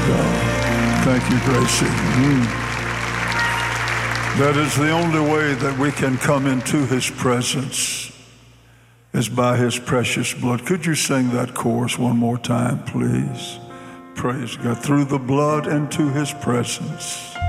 God. Thank you, Gracie. That is the only way that we can come into his presence, is by his precious blood. Could you sing that chorus one more time, please? Praise God. Through the blood into his presence.